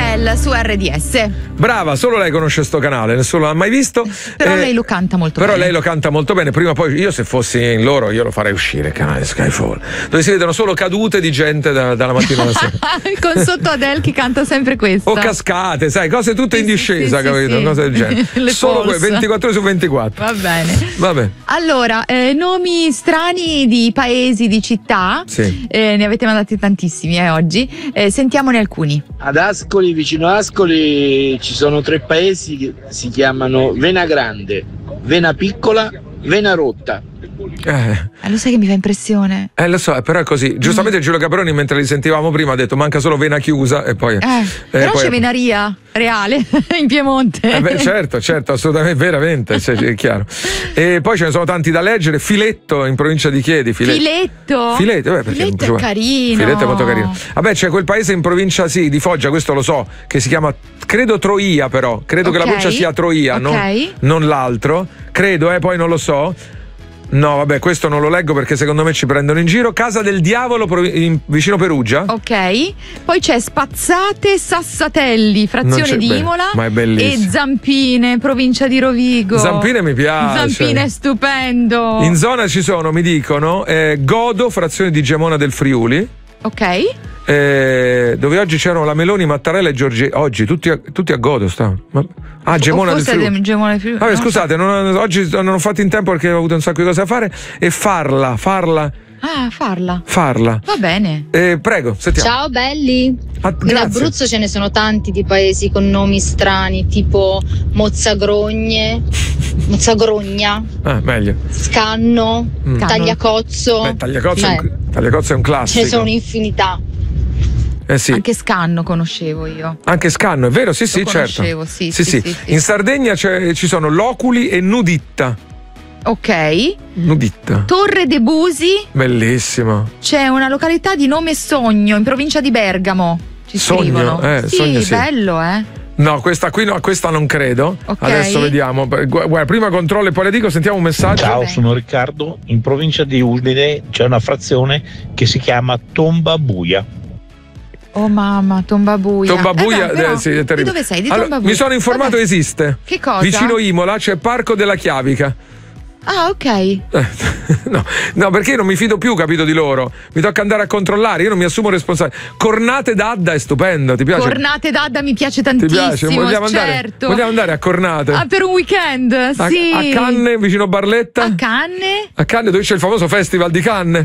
Adele su RDS. Brava, solo lei conosce sto canale, nessuno l'ha mai visto. Però lei lo canta molto bene. Però lei lo canta molto bene. Prima o poi, io se fossi in loro, io lo farei uscire, il canale Skyfall, dove si vedono solo cadute di gente dalla mattina alla sera. Con sotto Adele che canta sempre questo. O cascate, sai, cose tutte in discesa, capito? Sì. Cose del genere. Solo 24 ore su 24. Va bene. Vabbè. Allora, nomi strani di paesi, di città. Sì. Ne avete mandati tantissimi oggi. Sentiamone alcuni. Ad Ascoli, vicino a Ascoli, ci sono 3 paesi che si chiamano Vena Grande, Vena Piccola, Vena Rotta. Lo sai che mi fa impressione? Lo so, però è così. Giustamente Giulio Caproni, mentre li sentivamo prima, ha detto manca solo Vena Chiusa e poi. Però poi c'è Venaria reale in Piemonte. Certo, assolutamente, veramente, è chiaro. E poi ce ne sono tanti da leggere. Filetto in provincia di Chieti. Filetto? Filetto è carino. Filetto è molto carino. Vabbè, c'è quel paese in provincia di Foggia, questo lo so, che si chiama, credo Troia, però. Credo che la provincia sia Troia, non l'altro. Credo, poi non lo so. No, vabbè, questo non lo leggo perché secondo me ci prendono in giro. Casa del Diavolo, vicino Perugia. Ok. Poi c'è Spazzate Sassatelli, frazione di Imola. Ma è bellissimo. E Zampine, provincia di Rovigo. Zampine mi piace. Zampine è stupendo. In zona ci sono, mi dicono, Godo, frazione di Gemona del Friuli. Ok. Dove oggi c'erano la Meloni, Mattarella e Giorgi. Oggi tutti a Godo stavano. Gemona del Friuli. Gemona del Friuli. Vabbè, scusate, oggi non ho fatto in tempo perché ho avuto un sacco di cose da fare. E Farla. Farla. Va bene. Prego, sentiamo. Ciao belli. In Abruzzo ce ne sono tanti di paesi con nomi strani, tipo Mozzagrogna, meglio. Scanno, Tagliacozzo. Tagliacozzo è un classico. Ce ne sono un'infinità. Sì. Anche Scanno conoscevo io. Anche Scanno, è vero? Sì, certo. Sì. In Sardegna ci sono Loculi e Nuditta. Ok. Nuditta. Torre de Busi. Bellissimo. C'è una località di nome Sogno in provincia di Bergamo. Ci scrivono. Sogno, bello, No, questa qui no, questa non credo. Okay. Adesso vediamo. Guarda, prima controllo e poi le dico, sentiamo un messaggio. Ciao, sono Riccardo. In provincia di Udine c'è una frazione che si chiama Tomba Buia. Oh mamma, Tomba Buia. Tomba Buia, sì, è terribile. Dove sei? Di Tomba Buia? Mi sono informato, esiste. Che cosa? Vicino Imola c'è Parco della Chiavica. Ah, ok. No, perché io non mi fido più, capito, di loro. Mi tocca andare a controllare, io non mi assumo responsabilità. Cornate d'Adda è stupendo, ti piace? Cornate d'Adda mi piace tantissimo. Ti piace? Vogliamo andare a Cornate? Per un weekend, sì. A Canne, vicino Barletta? A Canne? A Canne, dove c'è il famoso festival di Canne.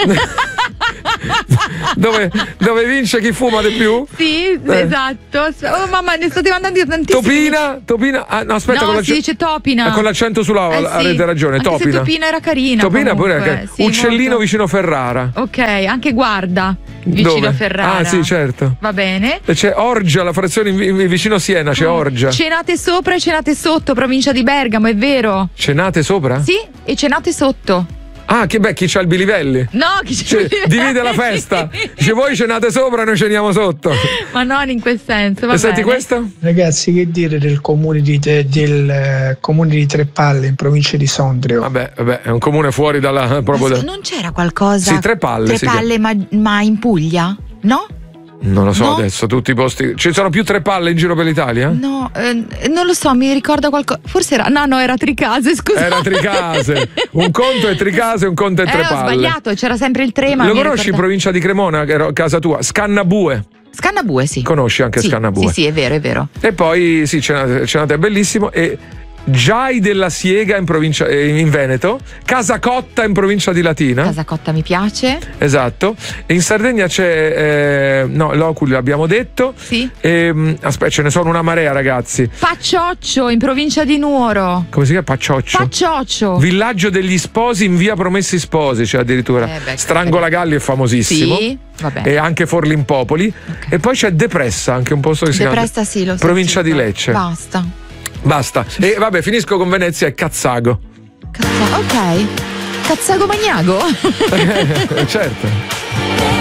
dove vince chi fuma di più? Sì, esatto. Oh mamma, ne state mandando tantissimi. Topina? No, aspetta, no, si dice Topina. Con l'accento sulla avete ragione. Anche Topina. se Topina era carina. Topina pure. Sì, Uccellino molto. vicino Ferrara. Ok, anche Guarda vicino a Ferrara. Ah, sì, certo. Va bene. E c'è Orgia, la frazione vicino Siena, c'è Orgia. Cenate sopra e Cenate sotto, provincia di Bergamo, è vero? Cenate sopra? Sì, e Cenate sotto. Ah, chi c'ha il bilivelli? No, chi c'ha il bilivelli? Divide la festa. Dice, voi cenate sopra e noi ceniamo sotto. Ma non in quel senso, va e senti bene. questo? Ragazzi, che dire del comune di Trepalle in provincia di Sondrio? Vabbè, è un comune fuori dalla proprio. Non c'era qualcosa? Sì, Trepalle. Ma in Puglia? No? Non lo so adesso, tutti i posti. Ci sono più Trepalle in giro per l'Italia? No, non lo so, mi ricorda qualcosa. Forse era. No, era Tricase, scusa. Era Tricase. Un conto è Tricase, un conto è Trepalle. Ho sbagliato, c'era sempre il Trema. Lo conosci in provincia di Cremona, che era casa tua? Scannabue. Scannabue, sì. Conosci anche Scannabue? Sì, è vero. E poi sì, Cenate è bellissimo. E Giai della Siega in Veneto, Casacotta in provincia di Latina. Casacotta mi piace. Esatto. E in Sardegna c'è Loculi l'abbiamo detto. Sì. Aspetta, ce ne sono una marea, ragazzi. Paccioccio in provincia di Nuoro. Come si chiama? Paccioccio. Villaggio degli Sposi in via Promessi Sposi, c'è addirittura. Strangolagalli è famosissimo. Sì, vabbè. E anche Forlimpopoli. Okay. E poi c'è Depressa, anche un posto che si chiama Depressa, sì, lo so. Provincia di Lecce. Basta. E vabbè, finisco con Venezia e Cazzago. Ok. Cazzago Magnago? Certo.